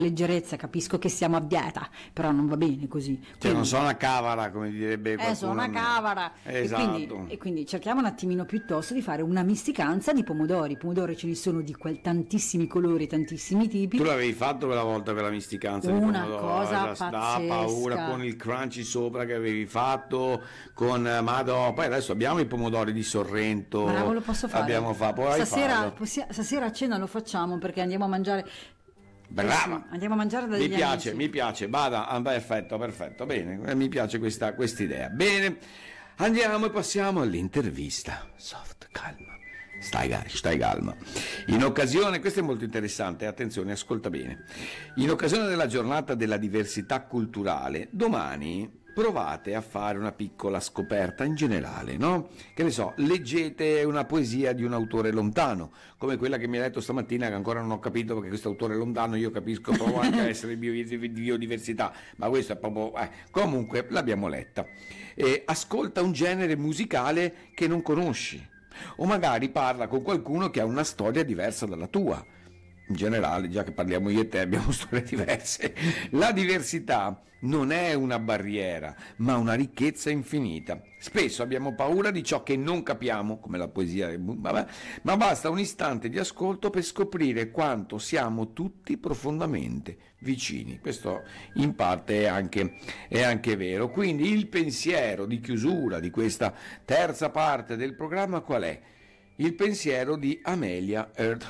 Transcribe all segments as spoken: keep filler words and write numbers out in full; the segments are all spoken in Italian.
leggerezza, capisco che siamo a dieta, però non va bene così. Cioè Quindi, non sono una cavara, come direbbe qualcuno. eh, sono una cavara. Esatto. E quindi, e quindi cerchiamo un attimino piuttosto di fare una misticanza di pomodori. I pomodori ce ne sono di quel tantissimi colori, tantissimi tipi. Tu l'avevi fatto quella volta per la misticanza Una di pomodoro? cosa Da pazzesca. paura, con il crunchy sopra che avevi fatto, con Madò. Poi adesso abbiamo i pomodori di Sorrento. Bravo, lo posso fare. Abbiamo fatto, puoi stasera, farlo. possia- stasera a cena lo facciamo perché andiamo a mangiare. Brava. Eh sì, andiamo a mangiare da Mi degli piace, amici. mi piace, vada, ah, perfetto, perfetto, bene, eh, mi piace questa idea. Bene, andiamo e passiamo all'intervista. Soft, calma, stai, stai calma. In occasione, questo è molto interessante, attenzione, ascolta bene. In occasione della giornata della diversità culturale, domani provate a fare una piccola scoperta in generale, no? Che ne so, leggete una poesia di un autore lontano, come quella che mi ha letto stamattina, che ancora non ho capito, perché questo autore lontano io capisco, provo anche a essere bio- di biodiversità, ma questo è proprio... Eh. Comunque l'abbiamo letta. E ascolta un genere musicale che non conosci, o magari parla con qualcuno che ha una storia diversa dalla tua. In generale, già che parliamo io e te, abbiamo storie diverse. La diversità non è una barriera, ma una ricchezza infinita. Spesso abbiamo paura di ciò che non capiamo, come la poesia, vabbè, ma basta un istante di ascolto per scoprire quanto siamo tutti profondamente vicini. Questo in parte è anche, è anche vero. Quindi il pensiero di chiusura di questa terza parte del programma qual è? Il pensiero di Amelia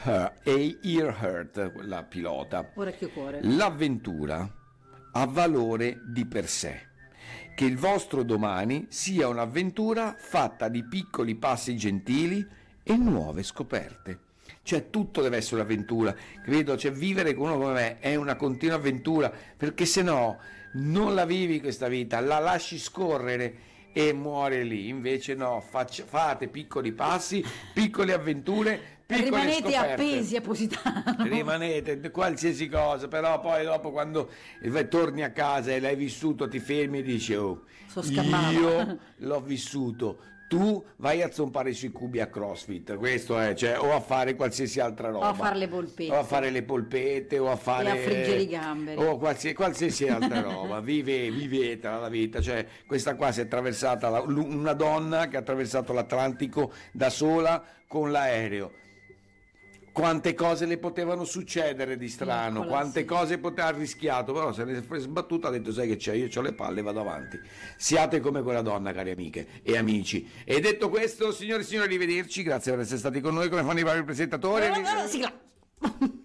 Earhart, la pilota. Orecchio cuore. L'avventura ha valore di per sé. Che il vostro domani sia un'avventura fatta di piccoli passi gentili e nuove scoperte. Cioè tutto deve essere un'avventura, credo, cioè vivere con uno come me è una continua avventura, perché se no non la vivi questa vita, la lasci scorrere e muore lì. Invece no, faccia, fate piccoli passi, piccole avventure, piccole Rimanete scoperte. appesi a Positano. Rimanete qualsiasi cosa, però poi dopo quando torni a casa e l'hai vissuto ti fermi e dici oh, So scappato. io l'ho vissuto, tu vai a zompare sui cubi a CrossFit, questo è, cioè, o a fare qualsiasi altra roba, O a fare le polpette. o a fare le polpette, o a fare E a friggere i gamberi. o qualsiasi, qualsiasi altra roba. Vive, vivetela la vita, cioè questa qua si è attraversata la, una donna che ha attraversato l'Atlantico da sola con l'aereo. Quante cose le potevano succedere di strano, Eccola, quante sì. cose poteva ha rischiato, però se ne è sbattuta, ha detto sai che c'è, io ho le palle, vado avanti. Siate come quella donna, cari amiche e amici. E detto questo, signore e signori, arrivederci, grazie per essere stati con noi, come fanno i vari presentatori. Sigla.